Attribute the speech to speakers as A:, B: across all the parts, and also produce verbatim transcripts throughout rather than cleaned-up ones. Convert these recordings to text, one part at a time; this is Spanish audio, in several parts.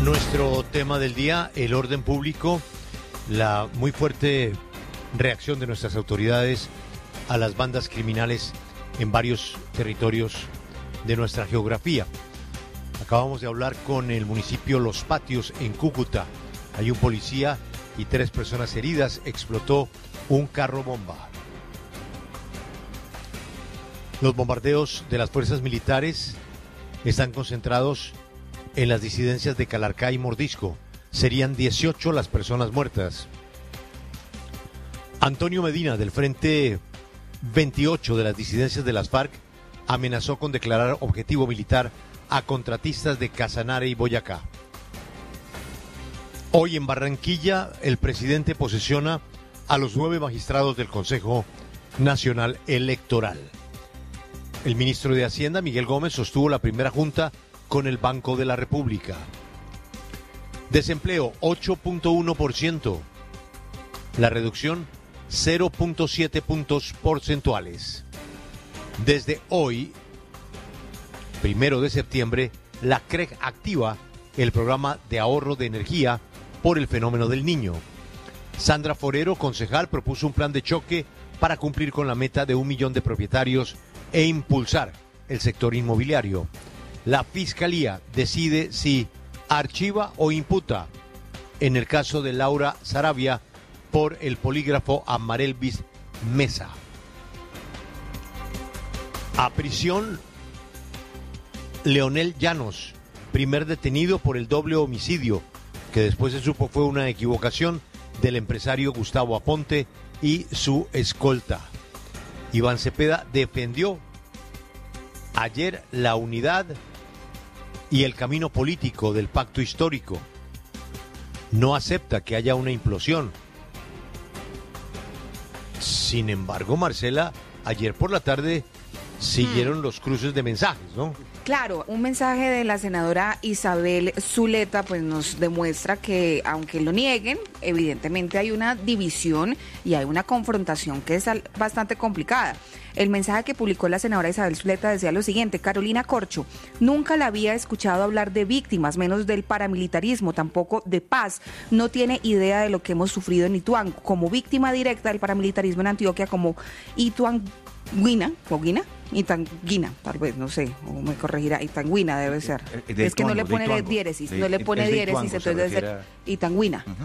A: Nuestro tema del día, el orden público, la muy fuerte reacción de nuestras autoridades a las bandas criminales en varios territorios de nuestra geografía. Acabamos de hablar con el municipio Los Patios en Cúcuta. Hay un policía y tres personas heridas. Explotó un carro bomba. Los bombardeos de las fuerzas militares están concentrados en las disidencias de Calarcá y Mordisco. Serían dieciocho las personas muertas. Antonio Medina, del Frente veintiocho de las disidencias de las FARC, amenazó con declarar objetivo militar a contratistas de Casanare y Boyacá. Hoy en Barranquilla, el presidente posesiona a los nueve magistrados del Consejo Nacional Electoral. El ministro de Hacienda, Miguel Gómez, sostuvo la primera junta con el Banco de la República. Desempleo, ocho punto uno por ciento. La reducción, cero punto siete puntos porcentuales. Desde hoy, primero de septiembre, la C R E G activa el programa de ahorro de energía por el fenómeno del Niño. Sandra Forero, concejal, propuso un plan de choque para cumplir con la meta de un millón de propietarios e impulsar el sector inmobiliario. La Fiscalía decide si archiva o imputa en el caso de Laura Saravia por el polígrafo a Marelvis Mesa. A prisión, Leonel Llanos, primer detenido por el doble homicidio, que después se supo fue una equivocación del empresario Gustavo Aponte y su escolta. Iván Cepeda defendió ayer la unidad y el camino político del pacto histórico. No acepta que haya una implosión. Sin embargo, Marcela, ayer por la tarde siguieron mm. los cruces de mensajes, ¿no?
B: Claro, un mensaje de la senadora Isabel Zuleta pues nos demuestra que, aunque lo nieguen, evidentemente hay una división y hay una confrontación que es bastante complicada. El mensaje que publicó la senadora Isabel Zuleta decía lo siguiente: Carolina Corcho, nunca la había escuchado hablar de víctimas, menos del paramilitarismo, tampoco de paz. No tiene idea de lo que hemos sufrido en Ituango. Como víctima directa del paramilitarismo en Antioquia, como Ituanguina, o Guina, Itanguina, tal vez, no sé, o me corregirá, Itanguina debe ser. De, de es que Ituango, no le pone diéresis, de, no le pone diéresis, entonces debe ser Itanguina. Uh-huh.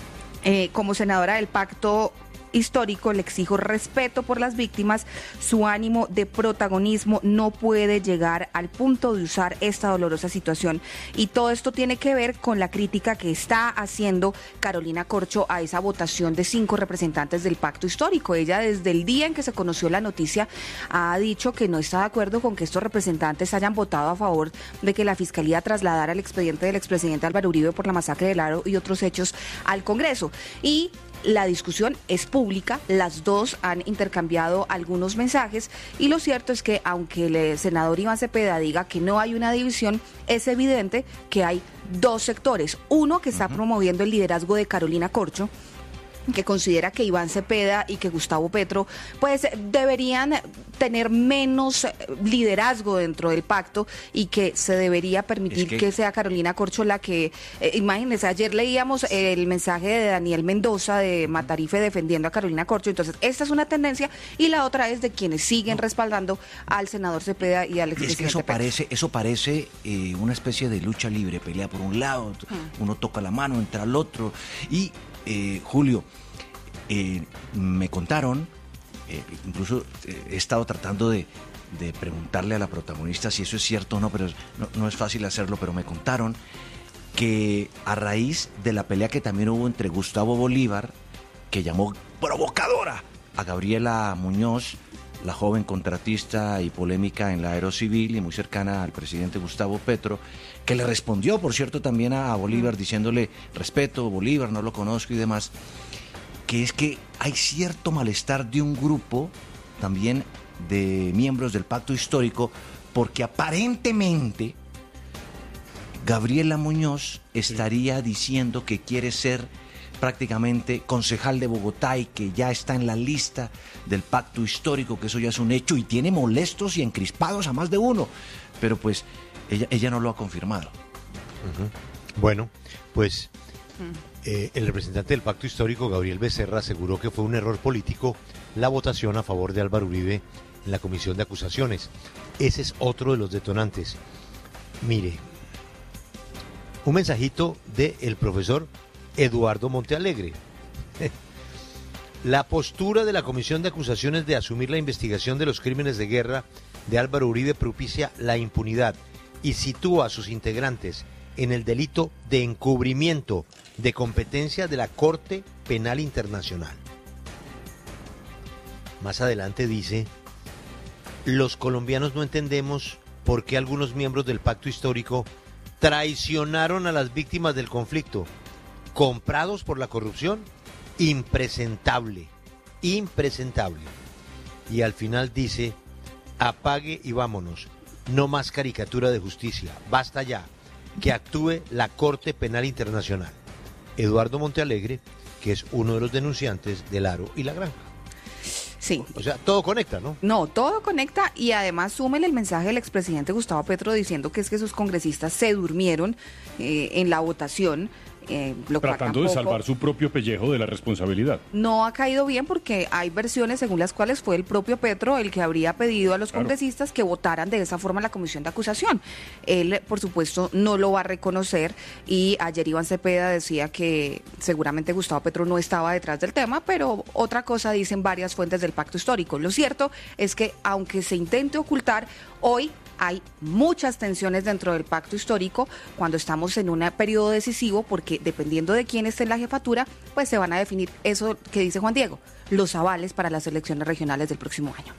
B: Eh, como senadora del pacto histórico, le exijo respeto por las víctimas. Su ánimo de protagonismo no puede llegar al punto de usar esta dolorosa situación, y todo esto tiene que ver con la crítica que está haciendo Carolina Corcho a esa votación de cinco representantes del pacto histórico. Ella, desde el día en que se conoció la noticia, ha dicho que no está de acuerdo con que estos representantes hayan votado a favor de que la Fiscalía trasladara el expediente del expresidente Álvaro Uribe por la masacre del Aro y otros hechos al Congreso. Y la discusión es pública, las dos han intercambiado algunos mensajes, y lo cierto es que, aunque el senador Iván Cepeda diga que no hay una división, es evidente que hay dos sectores. Uno que está uh-huh. promoviendo el liderazgo de Carolina Corcho, que considera que Iván Cepeda y que Gustavo Petro pues deberían tener menos liderazgo dentro del pacto, y que se debería permitir es que... que sea Carolina Corcho la que, eh, imagínense, ayer leíamos el mensaje de Daniel Mendoza de Matarife defendiendo a Carolina Corcho. Entonces esta es una tendencia, y la otra es de quienes siguen no. respaldando al senador Cepeda y al expresidente.
C: Es que eso
B: Petro.
C: parece, eso parece eh, una especie de lucha libre, pelea por un lado, hmm. uno toca la mano, entra al otro, y Eh, Julio, eh, me contaron, eh, incluso eh, he estado tratando de, de preguntarle a la protagonista si eso es cierto o no, pero no, no es fácil hacerlo, pero me contaron que a raíz de la pelea que también hubo entre Gustavo Bolívar, que llamó provocadora a Gabriela Muñoz, la joven contratista y polémica en la Aerocivil y muy cercana al presidente Gustavo Petro, que le respondió, por cierto, también a Bolívar diciéndole respeto, Bolívar, no lo conozco y demás, que es que hay cierto malestar de un grupo también de miembros del pacto histórico, porque aparentemente Gabriela Muñoz estaría diciendo que quiere ser prácticamente concejal de Bogotá y que ya está en la lista del pacto histórico, que eso ya es un hecho y tiene molestos y encrispados a más de uno, pero pues ella, ella no lo ha confirmado.
A: Uh-huh. Bueno, pues eh, el representante del Pacto Histórico, Gabriel Becerra, aseguró que fue un error político la votación a favor de Álvaro Uribe en la comisión de acusaciones. Ese es otro de los detonantes. Mire, un mensajito del profesor Eduardo Montealegre. La postura de la comisión de acusaciones de asumir la investigación de los crímenes de guerra de Álvaro Uribe propicia la impunidad y sitúa a sus integrantes en el delito de encubrimiento de competencia de la Corte Penal Internacional. Más adelante dice, los colombianos no entendemos por qué algunos miembros del pacto histórico traicionaron a las víctimas del conflicto, comprados por la corrupción, impresentable, impresentable. Y al final dice, apague y vámonos, no más caricatura de justicia, basta ya, que actúe la Corte Penal Internacional. Eduardo Montealegre, que es uno de los denunciantes del Aro y la Granja.
B: Sí.
A: O sea, todo conecta, ¿no?
B: No, todo conecta y además súmele el mensaje del expresidente Gustavo Petro diciendo que es que sus congresistas se durmieron eh, en la votación. Eh, lo
D: Tratando de salvar su propio pellejo de la responsabilidad.
B: No ha caído bien porque hay versiones según las cuales fue el propio Petro el que habría pedido a los claro. congresistas que votaran de esa forma la comisión de acusación. Él, por supuesto, no lo va a reconocer y ayer Iván Cepeda decía que seguramente Gustavo Petro no estaba detrás del tema, pero otra cosa dicen varias fuentes del pacto histórico. Lo cierto es que aunque se intente ocultar, hoy hay muchas tensiones dentro del pacto histórico cuando estamos en un periodo decisivo porque dependiendo de quién esté en la jefatura, pues se van a definir eso que dice Juan Diego, los avales para las elecciones regionales del próximo año.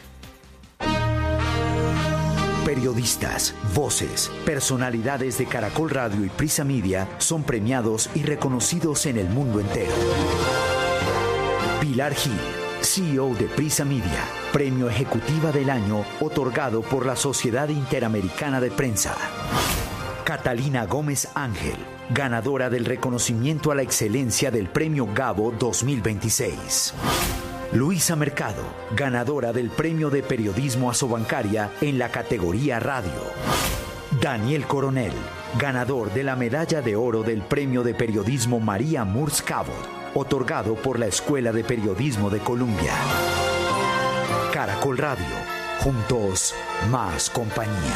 E: Periodistas, voces, personalidades de Caracol Radio y Prisa Media son premiados y reconocidos en el mundo entero. Pilar Gil, C E O de Prisa Media, Premio Ejecutiva del Año otorgado por la Sociedad Interamericana de Prensa. Catalina Gómez Ángel, ganadora del reconocimiento a la excelencia del Premio Gabo dos mil veintiséis. Luisa Mercado, ganadora del Premio de Periodismo Asobancaria en la categoría Radio. Daniel Coronel, ganador de la Medalla de Oro del Premio de Periodismo María Murs Cabot, otorgado por la Escuela de Periodismo de Columbia. Caracol Radio, juntos más compañía.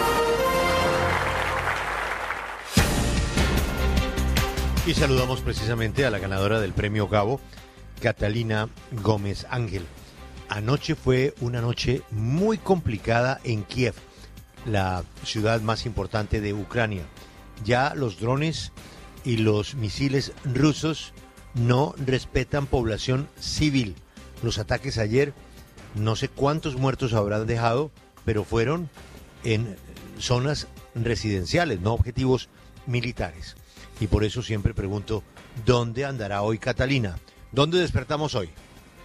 A: Y saludamos precisamente a la ganadora del Premio Gabo, Catalina Gómez Ángel. Anoche fue una noche muy complicada en Kiev, la ciudad más importante de Ucrania. Ya los drones y los misiles rusos no respetan población civil. Los ataques ayer, no sé cuántos muertos habrán dejado, pero fueron en zonas residenciales, no objetivos militares. Y por eso siempre pregunto, ¿dónde andará hoy Catalina? ¿Dónde despertamos hoy?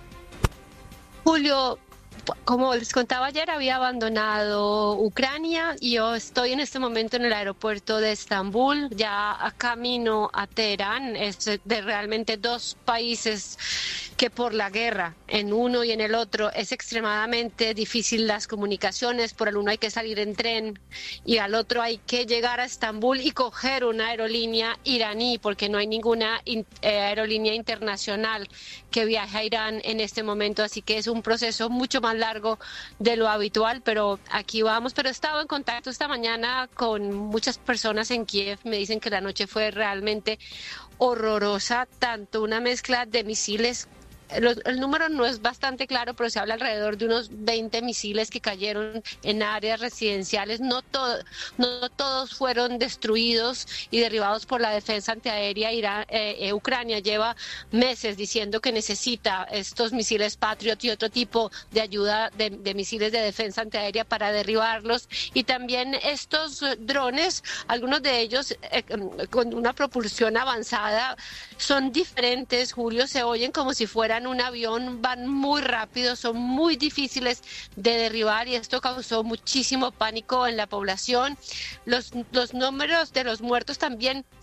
F: Julio, como les contaba ayer, había abandonado Ucrania y yo estoy en este momento en el aeropuerto de Estambul, ya a camino a Teherán. Es de realmente dos países que por la guerra en uno y en el otro es extremadamente difícil las comunicaciones. Por el uno hay que salir en tren y al otro hay que llegar a Estambul y coger una aerolínea iraní porque no hay ninguna in, eh, aerolínea internacional que viaje a Irán en este momento, así que es un proceso mucho más largo de lo habitual, pero aquí vamos. Pero he estado en contacto esta mañana con muchas personas en Kiev, me dicen que la noche fue realmente horrorosa, tanto una mezcla de misiles. El, el número no es bastante claro, pero se habla alrededor de unos veinte misiles que cayeron en áreas residenciales. No, todo, no todos fueron destruidos y derribados por la defensa antiaérea. Irán, eh, eh, Ucrania lleva meses diciendo que necesita estos misiles Patriot y otro tipo de ayuda de, de misiles de defensa antiaérea para derribarlos. Y también estos drones, algunos de ellos eh, con una propulsión avanzada, son diferentes, Julio, se oyen como si fueran un avión, van muy rápido, son muy difíciles de derribar y esto causó muchísimo pánico en la población. Los, los números de los muertos también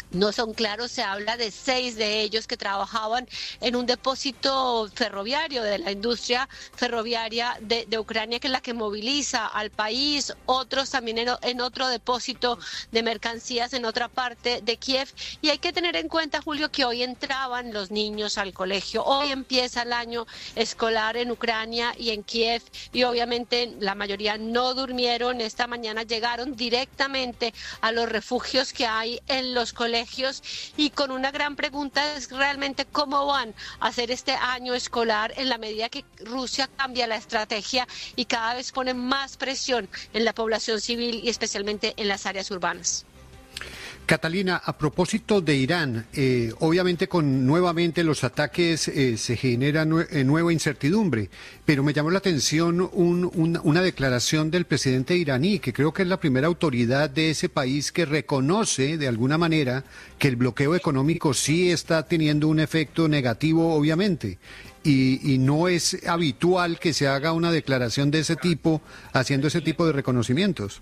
F: no son claros. Se habla de seis de ellos que trabajaban en un depósito ferroviario de la industria ferroviaria de, de Ucrania, que es la que moviliza al país, otros también en, en otro depósito de mercancías en otra parte de Kiev. Y hay que tener en cuenta, Julio, que hoy entraban los niños al colegio, hoy empieza el año escolar en Ucrania y en Kiev, y obviamente la mayoría no durmieron. Esta mañana llegaron directamente a los refugios que hay en los colegios, y con una gran pregunta es realmente cómo van a hacer este año escolar en la medida que Rusia cambia la estrategia y cada vez pone más presión en la población civil y especialmente en las áreas urbanas.
G: Catalina, a propósito de Irán, eh, obviamente con nuevamente los ataques eh, se genera nue- eh, nueva incertidumbre, pero me llamó la atención un, un, una declaración del presidente iraní, que creo que es la primera autoridad de ese país que reconoce de alguna manera que el bloqueo económico sí está teniendo un efecto negativo, obviamente. Y, y no es habitual que se haga una declaración de ese tipo, haciendo ese tipo de reconocimientos.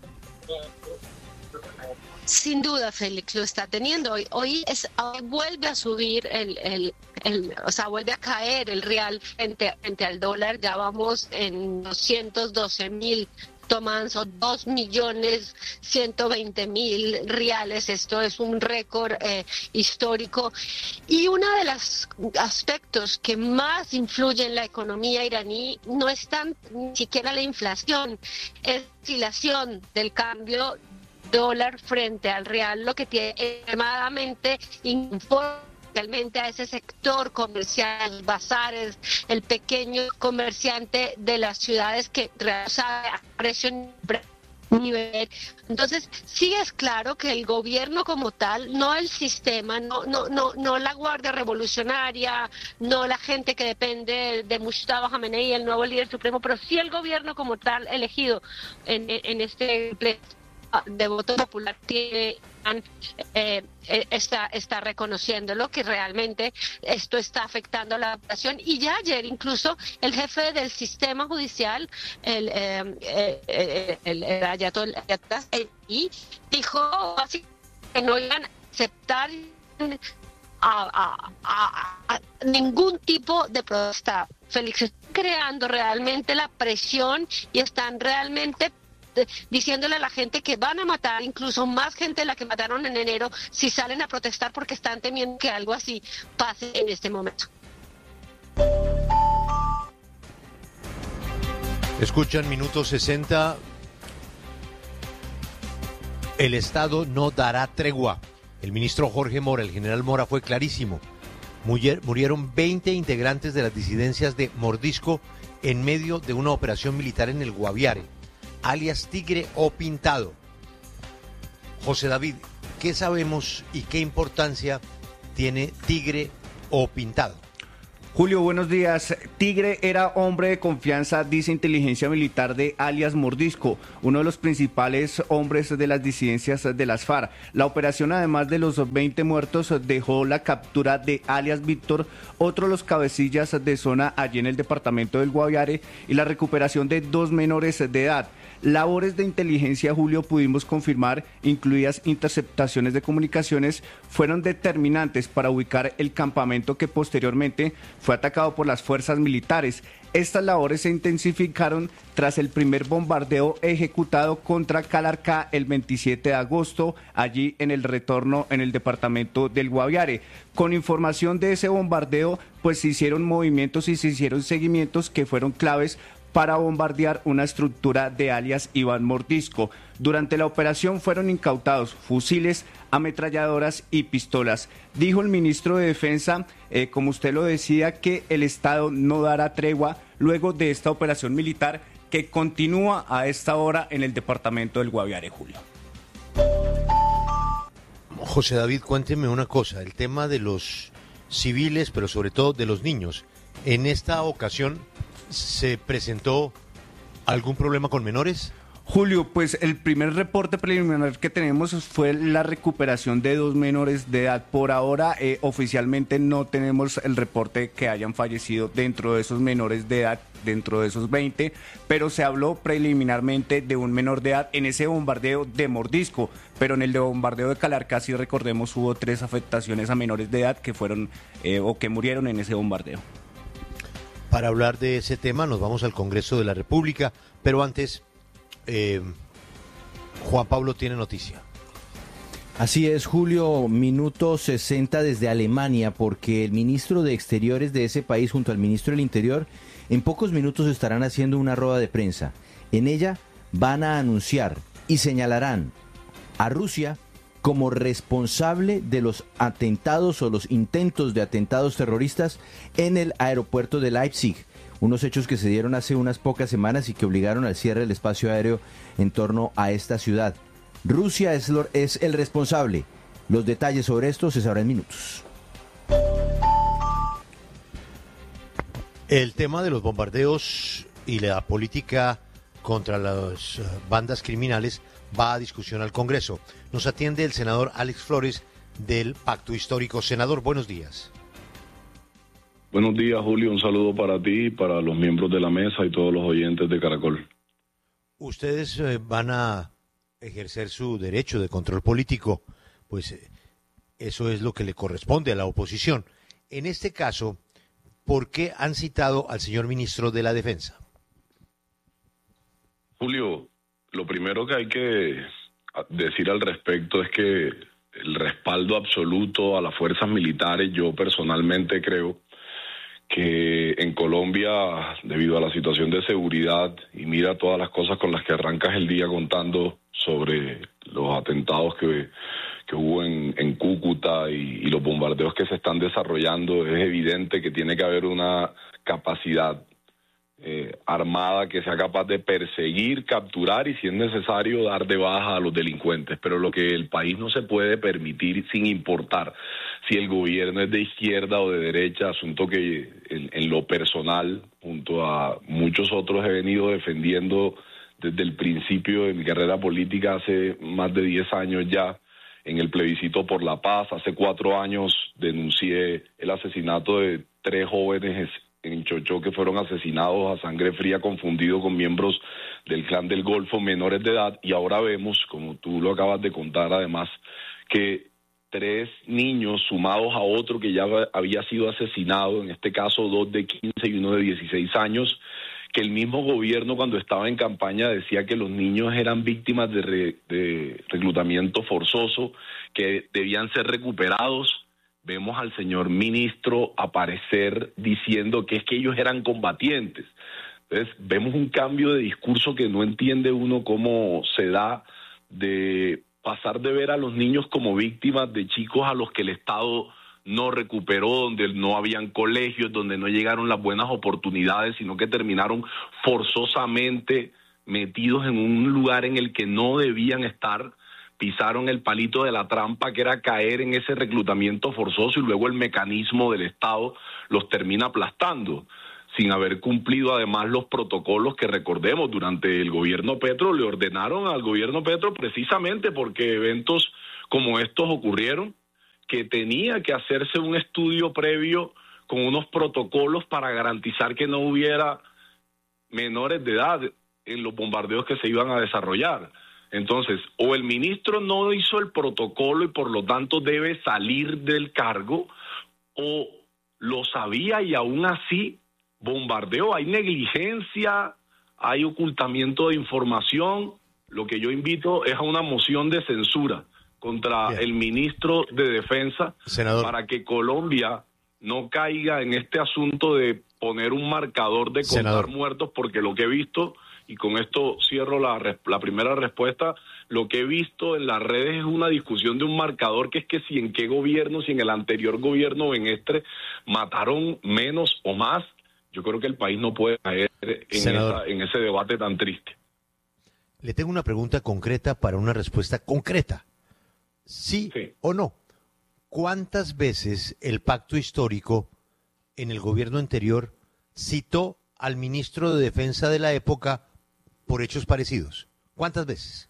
F: Sin duda, Félix, lo está teniendo. Hoy, hoy, es, hoy vuelve a subir, el, el, el, o sea, vuelve a caer el real frente, frente al dólar. Ya vamos en doscientos doce mil tomanzo, dos millones ciento veinte mil reales. Esto es un récord eh, histórico. Y uno de los aspectos que más influye en la economía iraní no es tan ni siquiera la inflación, es la oscilación del cambio dólar frente al real, lo que tiene extremadamente realmente a ese sector comercial, los bazares, el pequeño comerciante de las ciudades que sabe a precio nivel. Entonces, sí es claro que el gobierno como tal, no el sistema, no no no no la Guardia Revolucionaria, no la gente que depende de Mustafa Khamenei, el nuevo líder supremo, pero sí el gobierno como tal elegido en, en este pleno de voto popular tiene eh, está está reconociéndolo, que realmente esto está afectando a la población. Y ya ayer incluso el jefe del sistema judicial, el eh, eh, el, el Ayatollah, y dijo que no iban a aceptar a, a, a, a ningún tipo de protesta. Félix, están creando realmente la presión y están realmente diciéndole a la gente que van a matar incluso más gente de la que mataron en enero si salen a protestar, porque están temiendo que algo así pase en este momento.
A: Escuchan Minuto sesenta. El Estado no dará tregua. El ministro Jorge Mora, el general Mora, fue clarísimo. Murieron veinte integrantes de las disidencias de Mordisco en medio de una operación militar en el Guaviare, alias Tigre o Pintado. José David, ¿qué sabemos y qué importancia tiene Tigre o Pintado?
H: Julio, buenos días. Tigre era hombre de confianza, dice inteligencia militar, de alias Mordisco, uno de los principales hombres de las disidencias de las FARC. La operación, además de los veinte muertos, dejó la captura de alias Víctor, otro de los cabecillas de zona allí en el departamento del Guaviare, y la recuperación de dos menores de edad. Labores de inteligencia, Julio, pudimos confirmar, incluidas interceptaciones de comunicaciones, fueron determinantes para ubicar el campamento que posteriormente fue atacado por las fuerzas militares. Estas labores se intensificaron tras el primer bombardeo ejecutado contra Calarcá el veintisiete de agosto, allí en el retorno en el departamento del Guaviare. Con información de ese bombardeo, pues se hicieron movimientos y se hicieron seguimientos que fueron claves para bombardear una estructura de alias Iván Mordisco. Durante la operación fueron incautados fusiles, ametralladoras y pistolas. Dijo el ministro de Defensa, eh, como usted lo decía, que el Estado no dará tregua luego de esta operación militar que continúa a esta hora en el departamento del Guaviare, Julio.
A: José David, cuénteme una cosa, el tema de los civiles, pero sobre todo de los niños. En esta ocasión, ¿se presentó algún problema con menores?
H: Julio, pues el primer reporte preliminar que tenemos fue la recuperación de dos menores de edad. Por ahora, eh, oficialmente no tenemos el reporte que hayan fallecido dentro de esos menores de edad, dentro de esos veinte, pero se habló preliminarmente de un menor de edad en ese bombardeo de Mordisco, pero en el de bombardeo de Calarcá, si recordemos, hubo tres afectaciones a menores de edad que fueron eh, o que murieron en ese bombardeo.
A: Para hablar de ese tema nos vamos al Congreso de la República, pero antes... Eh, Juan Pablo tiene noticia.
I: Así es, Julio, minuto sesenta desde Alemania, porque el ministro de Exteriores de ese país junto al ministro del Interior en pocos minutos estarán haciendo una rueda de prensa. En ella van a anunciar y señalarán a Rusia como responsable de los atentados o los intentos de atentados terroristas en el aeropuerto de Leipzig. Unos hechos que se dieron hace unas pocas semanas y que obligaron al cierre del espacio aéreo en torno a esta ciudad. Rusia es, lo, es el responsable. Los detalles sobre esto se sabrán en minutos.
A: El tema de los bombardeos y la política contra las bandas criminales va a discusión al Congreso. Nos atiende el senador Alex Flores del Pacto Histórico. Senador, buenos días.
J: Buenos días, Julio. Un saludo para ti, para los miembros de la mesa y todos los oyentes de Caracol.
A: Ustedes eh, van a ejercer su derecho de control político, pues eh, eso es lo que le corresponde a la oposición. En este caso, ¿por qué han citado al señor ministro de la Defensa?
J: Julio, lo primero que hay que decir al respecto es que el respaldo absoluto a las fuerzas militares, yo personalmente creo que en Colombia, debido a la situación de seguridad, y mira todas las cosas con las que arrancas el día contando sobre los atentados que, que hubo en, en Cúcuta y, y los bombardeos que se están desarrollando, es evidente que tiene que haber una capacidad eh, armada que sea capaz de perseguir, capturar y, si es necesario, dar de baja a los delincuentes. Pero lo que el país no se puede permitir, sin importar si el gobierno es de izquierda o de derecha, asunto que en, en lo personal, junto a muchos otros, he venido defendiendo desde el principio de mi carrera política, hace más de diez años ya, en el plebiscito por la paz. Hace cuatro años denuncié el asesinato de tres jóvenes en Chochó que fueron asesinados a sangre fría, confundidos con miembros del Clan del Golfo, menores de edad, y ahora vemos, como tú lo acabas de contar además, que tres niños sumados a otro que ya había sido asesinado, en este caso dos de quince y uno de dieciséis años, que el mismo gobierno cuando estaba en campaña decía que los niños eran víctimas de, re, de reclutamiento forzoso, que debían ser recuperados. Vemos al señor ministro aparecer diciendo que es que ellos eran combatientes. Entonces vemos un cambio de discurso que no entiende uno cómo se da, de pasar de ver a los niños como víctimas de chicos a los que el Estado no recuperó, donde no habían colegios, donde no llegaron las buenas oportunidades, sino que terminaron forzosamente metidos en un lugar en el que no debían estar, pisaron el palito de la trampa, que era caer en ese reclutamiento forzoso, y luego el mecanismo del Estado los termina aplastando, sin haber cumplido además los protocolos que, recordemos, durante el gobierno Petro le ordenaron al gobierno Petro, precisamente porque eventos como estos ocurrieron, que tenía que hacerse un estudio previo con unos protocolos para garantizar que no hubiera menores de edad en los bombardeos que se iban a desarrollar. Entonces, o el ministro no hizo el protocolo y por lo tanto debe salir del cargo, o lo sabía y aún así bombardeó. Hay negligencia, hay ocultamiento de información. Lo que yo invito es a una moción de censura contra Bien. el ministro de Defensa, Senador, para que Colombia no caiga en este asunto de poner un marcador de contar Senador. muertos, porque lo que he visto, y con esto cierro la, la primera respuesta, lo que he visto en las redes es una discusión de un marcador, que es que si en qué gobierno, si en el anterior gobierno o en este mataron menos o más. Yo creo que el país no puede caer en, esa, en ese debate tan triste.
A: Le tengo una pregunta concreta para una respuesta concreta. ¿Sí, sí o no? ¿Cuántas veces el pacto histórico en el gobierno anterior citó al ministro de Defensa de la época por hechos parecidos? ¿Cuántas veces?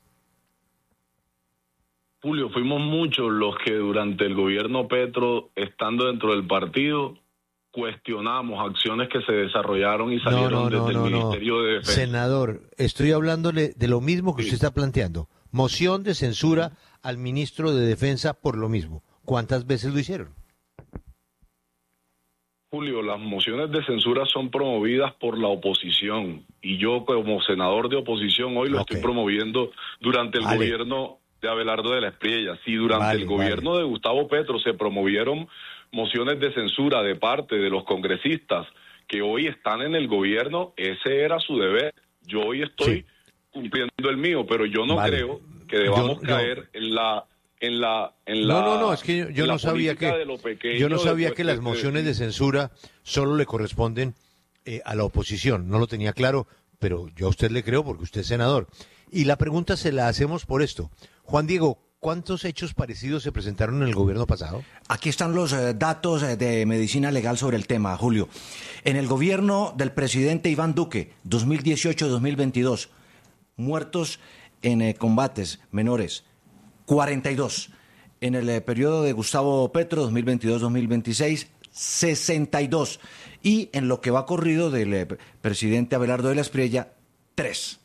J: Julio, fuimos muchos los que durante el gobierno Petro, estando dentro del partido, cuestionamos acciones que se desarrollaron y salieron
A: no, no,
J: desde
A: no,
J: el
A: no,
J: Ministerio
A: no.
J: de Defensa.
A: Senador, estoy hablándole de lo mismo que
J: Sí.
A: usted está planteando. Moción de censura al ministro de Defensa por lo mismo. ¿Cuántas veces lo hicieron?
J: Julio, las mociones de censura son promovidas por la oposición y yo como senador de oposición hoy lo
A: Ok.
J: estoy promoviendo durante el
A: Vale.
J: gobierno de Abelardo de la Espriella. Si durante
A: Vale,
J: el gobierno
A: vale.
J: de Gustavo Petro se promovieron mociones de censura de parte de los congresistas que hoy están en el gobierno, ese era su deber. Yo hoy estoy
A: Sí.
J: cumpliendo el mío, pero yo no
A: Vale.
J: creo que debamos
A: Yo- yo-
J: caer en la en la en la
A: No, no, no, es que yo, yo
J: en la
A: no sabía
J: política
A: que
J: de lo pequeño,
A: yo no sabía
J: de-
A: que
J: de-
A: las
J: de-
A: mociones de censura solo le corresponden eh, a la oposición. No lo tenía claro, pero yo a usted le creo porque usted es senador. Y la pregunta se la hacemos por esto. Juan Diego, ¿cuántos hechos parecidos se presentaron en el gobierno pasado?
C: Aquí están los eh, datos eh, de medicina legal sobre el tema, Julio. En el gobierno del presidente Iván Duque, dos mil dieciocho a dos mil veintidós, muertos en eh, combates menores, cuarenta y dos. En el eh, periodo de Gustavo Petro, dos mil veintidós a dos mil veintiséis, sesenta y dos. Y en lo que va corrido del eh, presidente Abelardo de la Espriella, tres.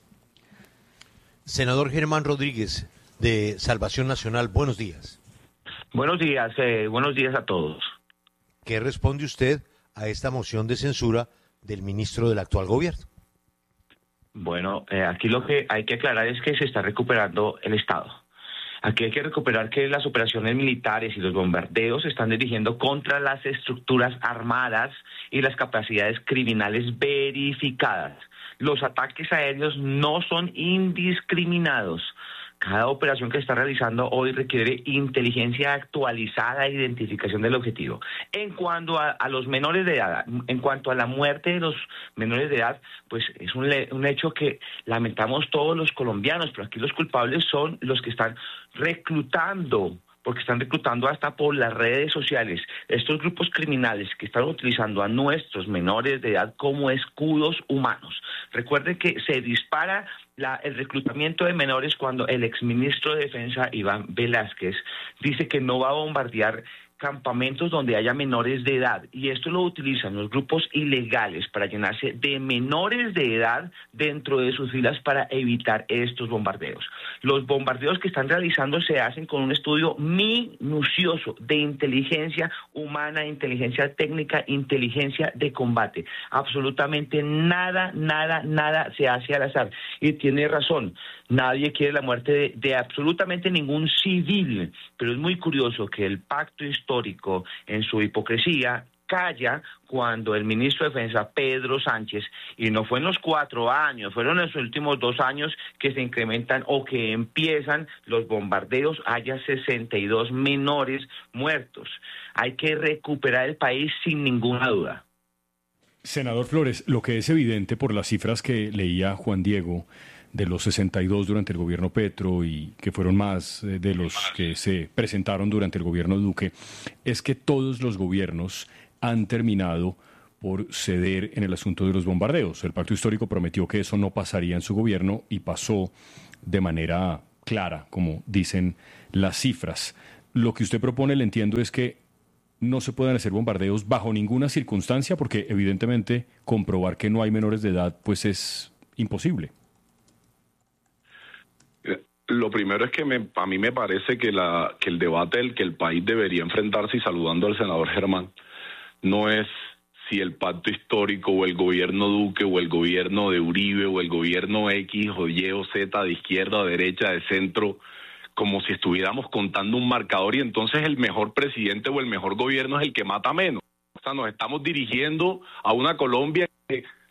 A: Senador Germán Rodríguez, de Salvación Nacional, buenos días.
K: Buenos días, eh, buenos días a todos.
A: ¿Qué responde usted a esta moción de censura del ministro del actual gobierno?
K: Bueno, eh, aquí lo que hay que aclarar es que se está recuperando el Estado. Aquí hay que recuperar que las operaciones militares y los bombardeos se están dirigiendo contra las estructuras armadas y las capacidades criminales verificadas. Los ataques aéreos no son indiscriminados. Cada operación que está realizando hoy requiere inteligencia actualizada e identificación del objetivo. En cuanto a, a los menores de edad, en cuanto a la muerte de los menores de edad, pues es un, le, un hecho que lamentamos todos los colombianos, pero aquí los culpables son los que están reclutando, porque están reclutando hasta por las redes sociales. Estos grupos criminales que están utilizando a nuestros menores de edad como escudos humanos. Recuerden que se dispara la, el reclutamiento de menores cuando el exministro de Defensa, Iván Velázquez, dice que no va a bombardear campamentos donde haya menores de edad, y esto lo utilizan los grupos ilegales para llenarse de menores de edad dentro de sus filas para evitar estos bombardeos. Los bombardeos que están realizando se hacen con un estudio minucioso de inteligencia humana, inteligencia técnica, inteligencia de combate. Absolutamente nada, nada, nada se hace al azar. Y tiene razón, nadie quiere la muerte de, de absolutamente ningún civil, pero es muy curioso que el pacto histórico histórico en su hipocresía calla cuando el ministro de Defensa, Pedro Sánchez, y no fue en los cuatro años, fueron en los últimos dos años que se incrementan o que empiezan los bombardeos, haya sesenta y dos menores muertos. Hay que recuperar el país sin ninguna duda.
D: Senador Flores, lo que es evidente por las cifras que leía Juan Diego de los sesenta y dos durante el gobierno Petro y que fueron más de los que se presentaron durante el gobierno Duque, es que todos los gobiernos han terminado por ceder en el asunto de los bombardeos. El pacto histórico prometió que eso no pasaría en su gobierno y pasó de manera clara, como dicen las cifras. Lo que usted propone, le entiendo, es que no se puedan hacer bombardeos bajo ninguna circunstancia, porque evidentemente comprobar que no hay menores de edad pues es imposible.
J: Lo primero es que me, a mí me parece que, la, que el debate del que el país debería enfrentarse, y saludando al senador Germán, no es si el pacto histórico o el gobierno Duque o el gobierno de Uribe o el gobierno X o Y o Z, de izquierda o derecha, de centro, como si estuviéramos contando un marcador y entonces el mejor presidente o el mejor gobierno es el que mata menos. O sea, nos estamos dirigiendo a una Colombia que